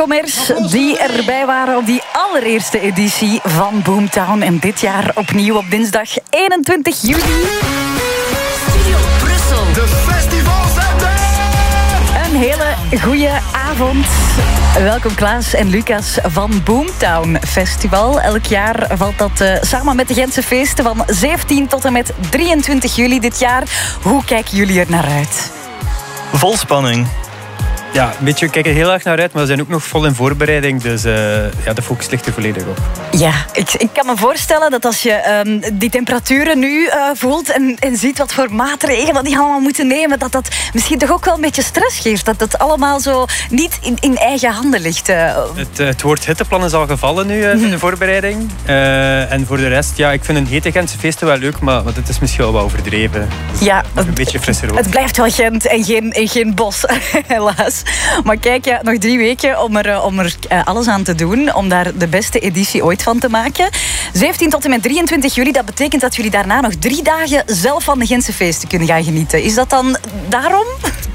Commerce die erbij waren op die allereerste editie van Boomtown. En dit jaar opnieuw op dinsdag 21 juli. Studio Brussel. De festivalzender! Een hele goede avond. Welkom Klaas en Lucas van Boomtown Festival. Elk jaar valt dat samen met de Gentse feesten van 17 tot en met 23 juli dit jaar. Hoe kijken jullie er naar uit? Vol spanning. Ja, een beetje, we kijken heel erg naar uit, maar we zijn ook nog vol in voorbereiding. Dus de focus ligt er volledig op. Ja, ik kan me voorstellen dat als je die temperaturen nu voelt en ziet wat voor maatregelen die allemaal moeten nemen, dat misschien toch ook wel een beetje stress geeft. Dat het allemaal zo niet in eigen handen ligt. Het woord hitteplan is al gevallen nu in de voorbereiding. En voor de rest, ja, ik vind een hete Gentse feesten wel leuk, maar het is misschien wel wat overdreven. Dus ja, een beetje frisser ook. Het blijft wel Gent en geen bos, helaas. Maar kijk, ja, nog 3 weken om er alles aan te doen, om daar de beste editie ooit van te maken. 17 tot en met 23 juli, dat betekent dat jullie daarna nog 3 dagen zelf van de Gentse feesten kunnen gaan genieten. Is dat dan daarom?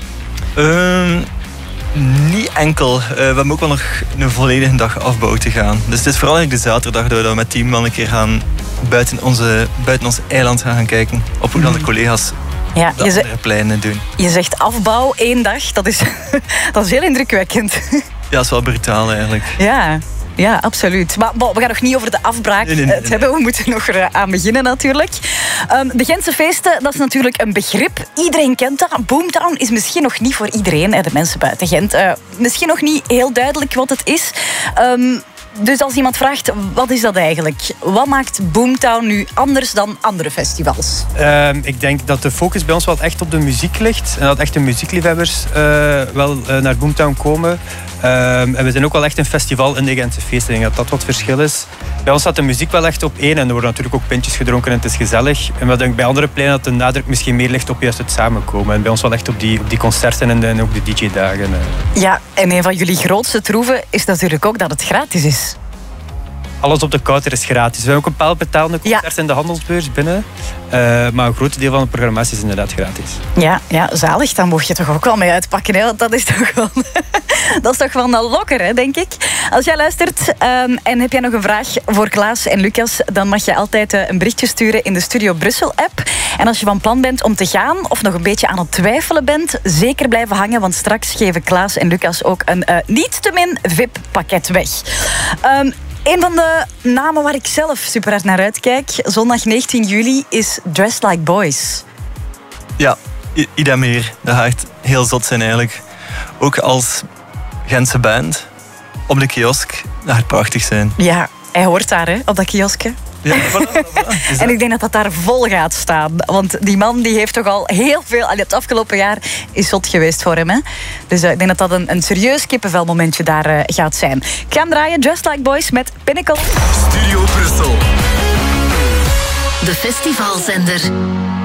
Niet enkel. We hebben ook wel nog een volledige dag afbouw te gaan. Dus het is vooral eigenlijk de zaterdag dat we met team wel een keer gaan buiten ons eiland gaan kijken. Op hoe dan de collega's de andere pleinen doen. Je zegt afbouw 1 dag, dat is heel indrukwekkend. Ja, dat is wel brutaal eigenlijk. Ja, absoluut. Maar we gaan nog niet over de afbraak het hebben. We moeten nog aan beginnen natuurlijk. De Gentse feesten, dat is natuurlijk een begrip. Iedereen kent dat. Boomtown is misschien nog niet voor iedereen, de mensen buiten Gent. Misschien nog niet heel duidelijk wat het is. Dus als iemand vraagt, wat is dat eigenlijk? Wat maakt Boomtown nu anders dan andere festivals? Ik denk dat de focus bij ons wel echt op de muziek ligt. En dat echt de muziekliefhebbers wel naar Boomtown komen. En we zijn ook wel echt een festival in de Gentse feesten. Ik denk dat dat wat verschil is. Bij ons staat de muziek wel echt op 1. En er worden natuurlijk ook pintjes gedronken en het is gezellig. En wat denk ik bij andere pleinen dat de nadruk misschien meer ligt op juist het samenkomen. En bij ons wel echt op die concerten en ook de DJ-dagen. Ja, en een van jullie grootste troeven is natuurlijk ook dat het gratis is. Alles op de Kouter is gratis. We hebben ook een paar betalende concerten in de handelsbeurs binnen. Maar een groot deel van de programmatie is inderdaad gratis. Ja, zalig. Dan mocht je toch ook wel mee uitpakken. Hè? Want dat is toch wel... dat is toch wel een lokker, hè, denk ik. Als jij luistert en heb jij nog een vraag voor Klaas en Lucas, dan mag je altijd een berichtje sturen in de Studio Brussel-app. En als je van plan bent om te gaan of nog een beetje aan het twijfelen bent, zeker blijven hangen, want straks geven Klaas en Lucas ook een niet te min VIP-pakket weg. Een van de namen waar ik zelf super hard naar uitkijk, zondag 19 juli, is Dressed Like Boys. Ja, idem hier. Dat gaat echt heel zot zijn eigenlijk. Ook als Gentse band op de kiosk. Dat gaat prachtig zijn. Ja, hij hoort daar, hè, op dat kioskje. Ja, voilà. En ik denk dat dat daar vol gaat staan. Want die man die heeft toch al heel veel... Het afgelopen jaar is zot geweest voor hem. Hè? Dus ik denk dat dat een serieus kippenvelmomentje daar gaat zijn. Ik ga hem draaien. Just Like Boys met Pinnacle. Studio Brussel. De festivalzender.